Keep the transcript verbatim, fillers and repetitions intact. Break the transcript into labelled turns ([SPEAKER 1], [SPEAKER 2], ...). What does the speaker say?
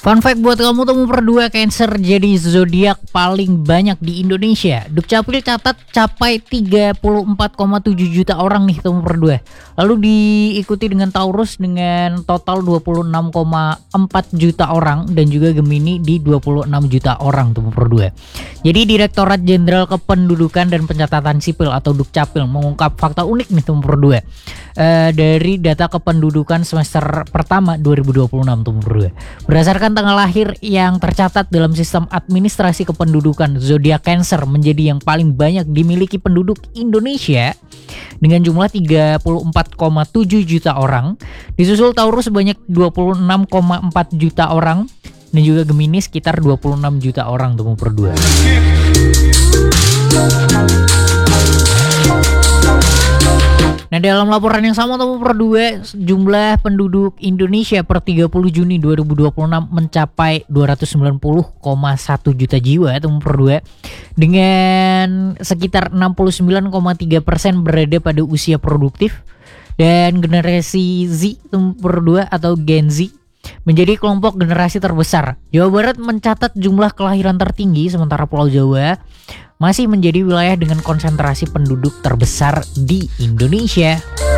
[SPEAKER 1] Fun fact buat kamu, nomor dua Cancer jadi zodiak paling banyak di Indonesia. Dukcapil catat capai tiga puluh empat koma tujuh juta orang nih nomor dua. Lalu diikuti dengan Taurus dengan total dua puluh enam koma empat juta orang dan juga Gemini di dua puluh enam juta orang nomor dua. Jadi Direktorat Jenderal Kependudukan dan Pencatatan Sipil atau Dukcapil mengungkap fakta unik nih nomor dua. Uh, dari data kependudukan semester pertama dua ribu dua puluh enam nomor dua. Berdasarkan tanggal lahir yang tercatat dalam sistem administrasi kependudukan, zodiak Cancer menjadi yang paling banyak dimiliki penduduk Indonesia dengan jumlah tiga puluh empat koma tujuh juta orang. Disusul Taurus sebanyak dua puluh enam koma empat juta orang dan juga Gemini sekitar dua puluh enam juta orang nomor dua. Nah, dalam laporan yang sama nomor dua, jumlah penduduk Indonesia per tiga puluh Juni dua ribu dua puluh enam mencapai dua ratus sembilan puluh koma satu juta jiwa nomor dua, dengan sekitar enam puluh sembilan koma tiga persen berada pada usia produktif, dan generasi Z nomor dua atau Gen Z menjadi kelompok generasi terbesar. Jawa Barat mencatat jumlah kelahiran tertinggi, sementara Pulau Jawa masih menjadi wilayah dengan konsentrasi penduduk terbesar di Indonesia.